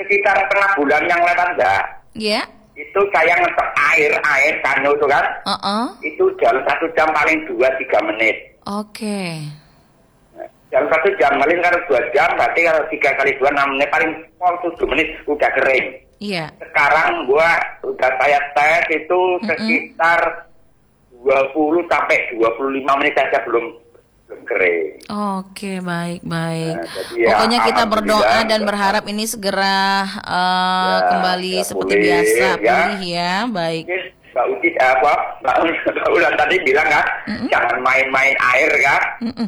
sekitar setengah bulan yang lewat Mbak. Iya. Itu saya ngetok air kano itu kan. Itu dalam 1 jam paling 2-3 menit. Oke. Dalam 1 jam, paling kalau 2 jam, berarti kalau 3 kali 2, 6 menit, paling 7 menit udah kering. Iya. Sekarang udah saya tes itu sekitar 20 sampai 25 menit saja belum kering. Oke, baik. Ya, pokoknya kita berdoa dan berharap ini segera kembali seperti biasa pulih ya. Baik. Mbak Uci Mbak Ulan tadi bilang kan, jangan main-main air kan.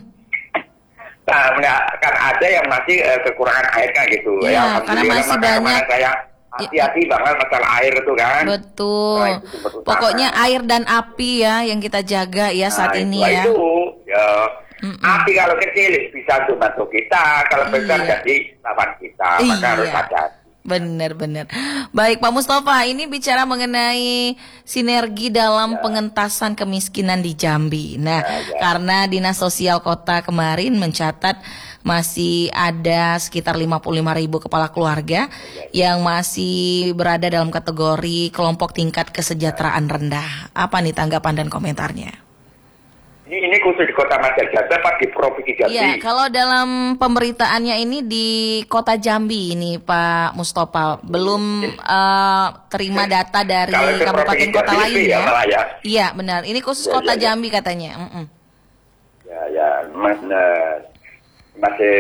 Nah, kan ada yang masih kekurangan air kan gitu. Ya, karena masih banyak. Saya hati-hati banget masalah air itu kan. Betul. Pokoknya air dan api ya yang kita jaga ya saat ini ya. Itu ya. Api kalau kecil bisa untuk bantu kita, kalau besar jadi lawan kita, maka harus hati-hati. Benar. Baik Pak Mustafa, ini bicara mengenai sinergi dalam pengentasan kemiskinan di Jambi. Nah, karena Dinas Sosial Kota kemarin mencatat masih ada sekitar 55.000 kepala keluarga yang masih berada dalam kategori kelompok tingkat kesejahteraan rendah. Apa nih tanggapan dan komentarnya? Ini khusus di Kota Majalengka apa di Provinsi Jambi? Iya, kalau dalam pemberitaannya ini di Kota Jambi ini Pak Mustafa, belum terima data dari kabupaten kota lain ya. Iya, benar. Ini khusus Kota Jambi katanya. Masih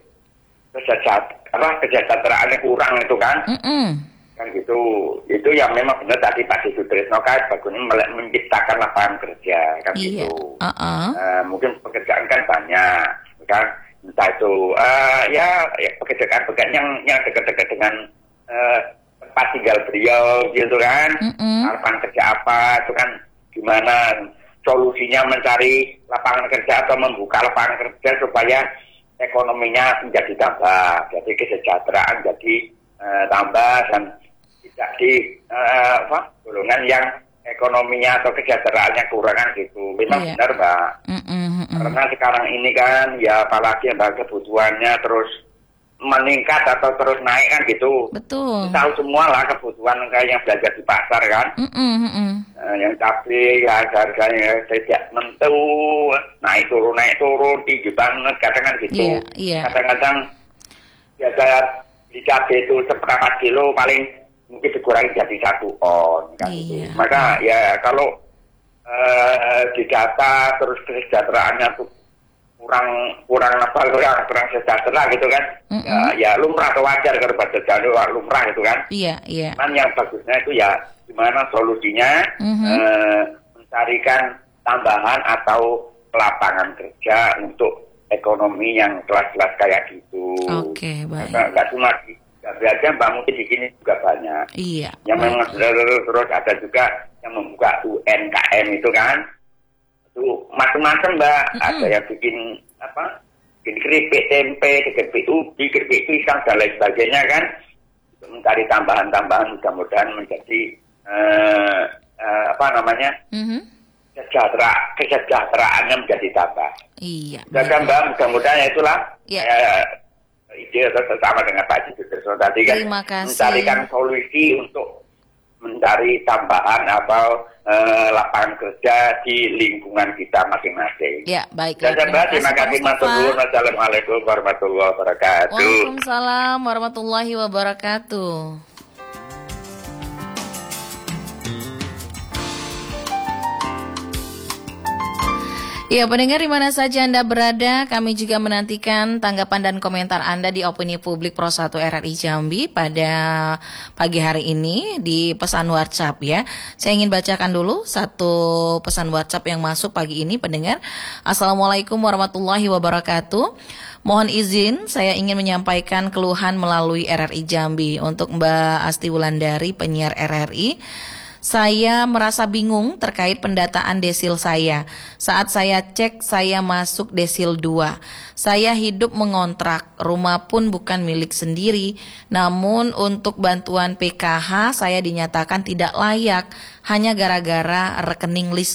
kesejahteraannya kurang itu kan? Kan gitu. Itu yang memang benar tadi Pak Sutrisno kan bagusnya menciptakan lapangan kerja kan gitu. Mungkin pekerjaan kan banyak kan, entah itu pekerjaan yang dekat-dekat dengan tempat tinggal beliau gitu kan. Lapangan kerja apa itu kan gimana solusinya mencari lapangan kerja atau membuka lapangan kerja supaya ekonominya menjadi tambah, jadi kesejahteraan jadi tambah dan tidak di golongan yang ekonominya atau kesejahteraannya kurangan gitu. Memang benar Mbak. Karena sekarang ini kan ya apalagi kebutuhannya terus meningkat atau terus naik kan gitu. Betul. Tahu semua lah kebutuhan kayak yang belanja di pasar kan. Yang cabai harganya tidak mentu, naik turun tinggi banget kadang kan gitu. Kadang-kadang biasa di cabai itu seberapa kilo paling mungkin dikurangi jadi 1 on kan gitu. Maka ya kalau di data terus kesejahteraannya tuh kurang sejahtera gitu kan. Ya lumrah atau wajar kalau baca jalur lumrah gitu kan. Cuman yang bagusnya itu ya gimana solusinya mencarikan tambahan atau lapangan kerja untuk ekonomi yang kelas-kelas kayak gitu. Oke, baik. Nggak cuma aja Mbak, mungkin di sini juga banyak. Yang memang terus ada juga yang membuka UMKM itu kan. Itu macam-macam Mbak. Ada yang bikin bikin keripik tempe, keripik ubi, keripik pisang dan lain sebagainya kan. Untuk mencari tambahan-tambahan mudah-mudahan menjadi kesejahteraannya menjadi tambah. Dan Mbak, mudah-mudahan itulah ide bersama dengan Pak Sutrisno tadi kan mencarikan solusi untuk mencari tambahan atau lapangan kerja di lingkungan kita masing-masing. Ya, baik. Terima kasih Mas Nur. Assalamualaikum warahmatullahi wabarakatuh. Waalaikumsalam warahmatullahi wabarakatuh. Ya, pendengar di mana saja Anda berada, kami juga menantikan tanggapan dan komentar Anda di Opini Publik Pro 1 RRI Jambi pada pagi hari ini di pesan WhatsApp ya. Saya ingin bacakan dulu satu pesan WhatsApp yang masuk pagi ini, pendengar. Assalamualaikum warahmatullahi wabarakatuh. Mohon izin, saya ingin menyampaikan keluhan melalui RRI Jambi untuk Mbak Asti Wulandari, penyiar RRI. Saya merasa bingung terkait pendataan desil saya. Saat saya cek, saya masuk desil 2. Saya hidup mengontrak, rumah pun bukan milik sendiri. Namun untuk bantuan PKH saya dinyatakan tidak layak, hanya gara-gara rekening listrik.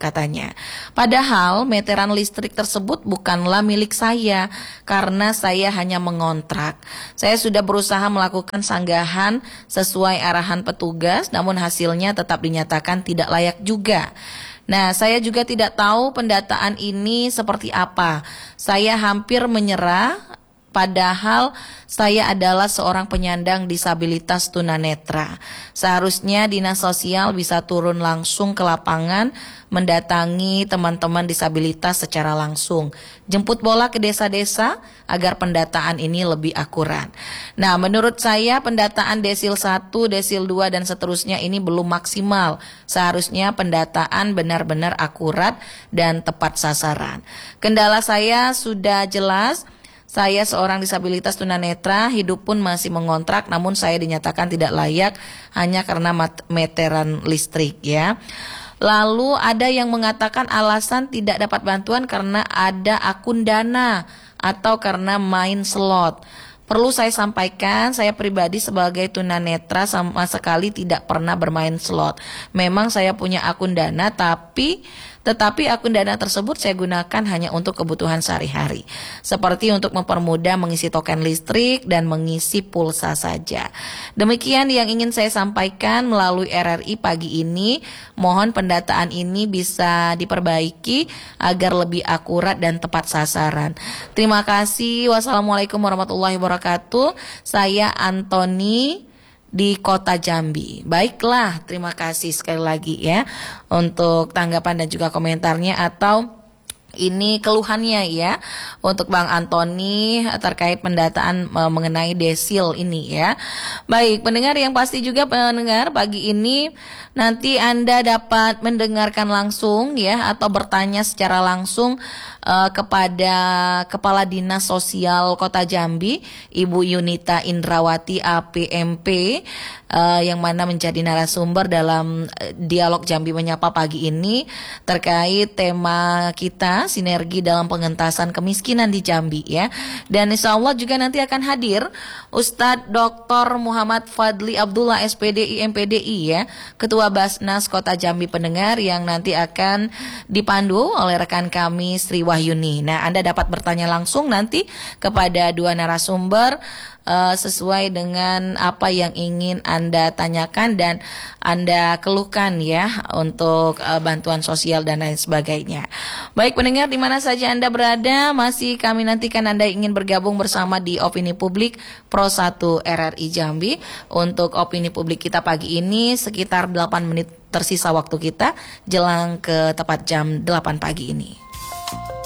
katanya. Padahal meteran listrik tersebut bukanlah milik saya karena saya hanya mengontrak. Saya sudah berusaha melakukan sanggahan sesuai arahan petugas, namun hasilnya tetap dinyatakan tidak layak juga. Nah, saya juga tidak tahu pendataan ini seperti apa. Saya hampir menyerah. Padahal saya adalah seorang penyandang disabilitas tunanetra. Seharusnya dinas sosial bisa turun langsung ke lapangan, mendatangi teman-teman disabilitas secara langsung. Jemput bola ke desa-desa agar pendataan ini lebih akurat. Nah, menurut saya pendataan desil 1, desil 2 dan seterusnya ini belum maksimal. Seharusnya pendataan benar-benar akurat dan tepat sasaran. Kendala saya sudah jelas. Saya seorang disabilitas tunanetra, hidup pun masih mengontrak, namun saya dinyatakan tidak layak hanya karena meteran listrik ya. Lalu ada yang mengatakan alasan tidak dapat bantuan karena ada akun Dana atau karena main slot. Perlu saya sampaikan, saya pribadi sebagai tunanetra sama sekali tidak pernah bermain slot. Memang saya punya akun Dana, tetapi akun Dana tersebut saya gunakan hanya untuk kebutuhan sehari-hari, seperti untuk mempermudah mengisi token listrik dan mengisi pulsa saja. Demikian yang ingin saya sampaikan melalui RRI pagi ini. Mohon pendataan ini bisa diperbaiki agar lebih akurat dan tepat sasaran. Terima kasih. Wassalamualaikum warahmatullahi wabarakatuh. Saya Antoni di Kota Jambi. Baiklah, terima kasih sekali lagi ya untuk tanggapan dan juga komentarnya atau ini keluhannya ya untuk Bang Antoni terkait pendataan mengenai desil ini ya. Baik, pendengar yang pasti juga pendengar pagi ini nanti Anda dapat mendengarkan langsung ya atau bertanya secara langsung kepada Kepala Dinas Sosial Kota Jambi, Ibu Yunita Indrawati APMP yang mana menjadi narasumber dalam dialog Jambi Menyapa pagi ini terkait tema kita sinergi dalam pengentasan kemiskinan di Jambi ya. Dan insya Allah juga nanti akan hadir Ustadz Dr. Muhammad Fadli Abdullah SPDI MPDI ya, Ketua Basnas Kota Jambi pendengar yang nanti akan dipandu oleh rekan kami Sri Wahyuni. Nah, Anda dapat bertanya langsung nanti kepada dua narasumber sesuai dengan apa yang ingin Anda tanyakan dan Anda keluhkan ya untuk bantuan sosial dan lain sebagainya. Baik pendengar di mana saja Anda berada, masih kami nantikan Anda ingin bergabung bersama di Opini Publik Pro 1 RRI Jambi. Untuk opini publik kita pagi ini sekitar 8 menit tersisa waktu kita jelang ke tepat jam 8 pagi ini.